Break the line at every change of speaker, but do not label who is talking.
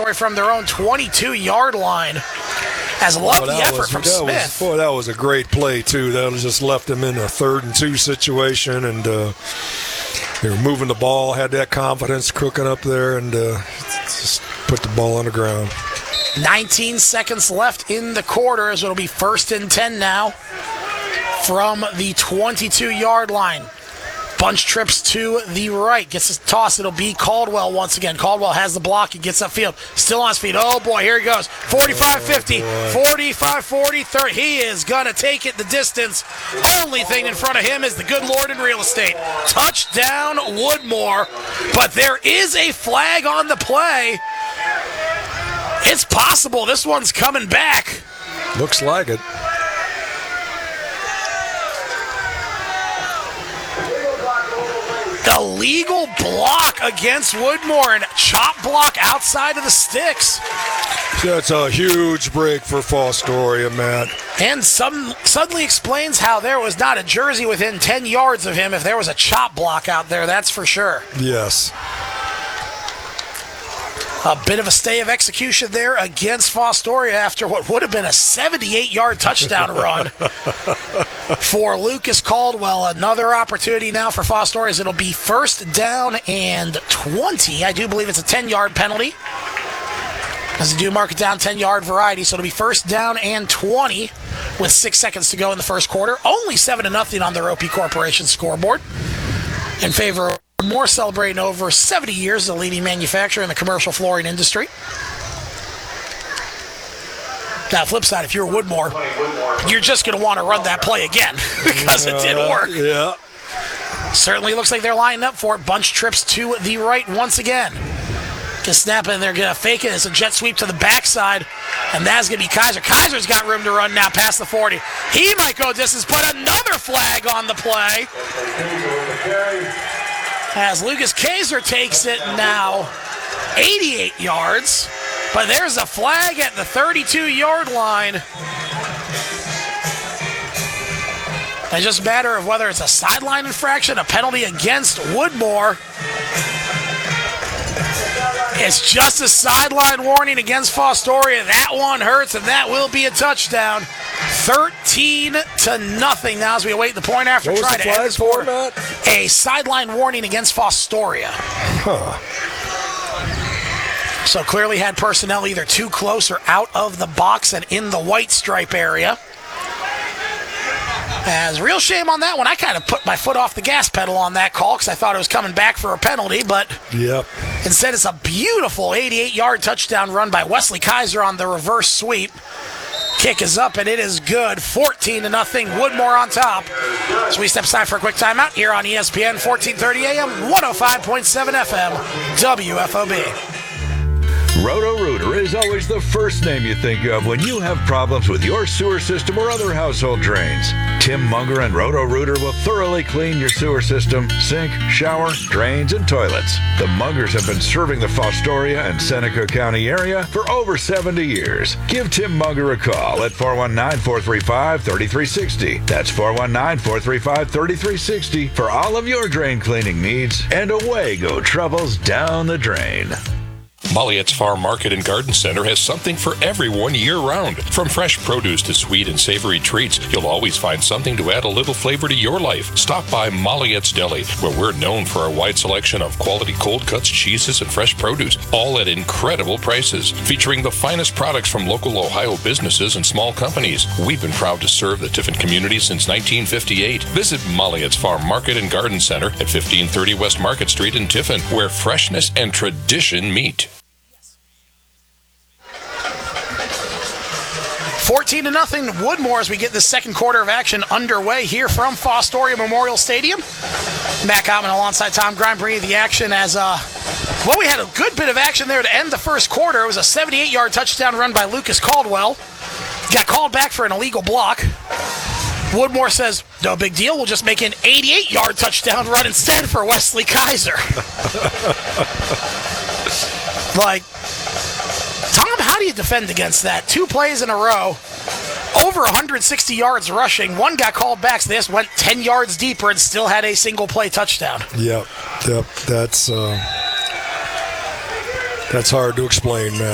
Story from their own 22-yard line. Has loved the effort from Smith.
That was a great play, too. That just left them in a 3rd and 2 situation, and they were moving the ball, had that confidence, cooking up there, and just put the ball on the ground.
19 seconds left in the quarter, as it'll be 1st and 10 now from the 22-yard line. Bunch trips to the right. Gets a toss. It'll be Caldwell once again. Caldwell has the block. He gets upfield. Still on his feet. Oh, boy. Here he goes. 45-50. 45-40. 30. He is going to take it the distance. Only thing in front of him is the good Lord in real estate. Touchdown, Woodmore. But there is a flag on the play. It's possible this one's coming back.
Looks like it.
Illegal block against Woodmore and chop block outside of the sticks.
That's a huge break for Fostoria, Matt.
And suddenly explains how there was not a jersey within 10 yards of him if there was a chop block out there, that's for sure.
Yes.
A bit of a stay of execution there against Fostoria after what would have been a 78-yard touchdown run for Lucas Caldwell. Another opportunity now for Fostoria as it'll be 1st down and 20. I do believe it's a 10-yard penalty, as they do mark it down 10-yard variety. So it'll be 1st down and 20 with 6 seconds to go in the first quarter. Only 7-0 on their OP Corporation scoreboard in favor of Woodmore, celebrating over 70 years as a leading manufacturer in the commercial flooring industry. Now, flip side, if you're Woodmore, you're just going to want to run that play again because it did work.
Yeah.
Certainly looks like they're lining up for it. Bunch trips to the right once again. Just snap it, and they're going to fake it. It's a jet sweep to the backside, and that's going to be Kaiser. Kaiser's got room to run now past the 40. He might go distance, but another flag on the play. As Lucas Kaiser takes it now 88 yards, but there's a flag at the 32-yard line. It's just a matter of whether it's a sideline infraction, a penalty against Woodmore. It's just a sideline warning against Fostoria. That one hurts, and that will be a touchdown. 13-0 now as we await the point after try to end this quarter. A sideline warning against Fostoria. So clearly had personnel either too close or out of the box and in the white stripe area. As real shame on that one. I kind of put my foot off the gas pedal on that call because I thought it was coming back for a penalty, but instead it's a beautiful 88-yard touchdown run by Wesley Kaiser on the reverse sweep. Kick is up, and it is good. 14-0. Woodmore on top. So we step aside for a quick timeout here on ESPN 1430 AM, 105.7 FM, WFOB.
Roto-Rooter is always the first name you think of when you have problems with your sewer system or other household drains. Tim Munger and Roto-Rooter will thoroughly clean your sewer system, sink, shower, drains, and toilets. The Mungers have been serving the Fostoria and Seneca County area for over 70 years. Give Tim Munger a call at 419-435-3360. That's 419-435-3360 for all of your drain cleaning needs, and away go troubles down the drain.
Molliette's Farm Market and Garden Center has something for everyone year-round. From fresh produce to sweet and savory treats, you'll always find something to add a little flavor to your life. Stop by Molliette's Deli, where we're known for our wide selection of quality cold cuts, cheeses, and fresh produce, all at incredible prices. Featuring the finest products from local Ohio businesses and small companies. We've been proud to serve the Tiffin community since 1958. Visit Molliette's Farm Market and Garden Center at 1530 West Market Street in Tiffin, where freshness and tradition meet.
14-0 Woodmore as we get the second quarter of action underway here from Fostoria Memorial Stadium. Matt Cottman alongside Tom Grime bringing the action as, we had a good bit of action there to end the first quarter. It was a 78-yard touchdown run by Lucas Caldwell. Got called back for an illegal block. Woodmore says, no big deal, we'll just make an 88-yard touchdown run instead for Wesley Kaiser. Tom, how do you defend against that? 2 plays in a row, over 160 yards rushing. One got called back, so they just went 10 yards deeper and still had a single play touchdown.
Yep. That's hard to explain, man.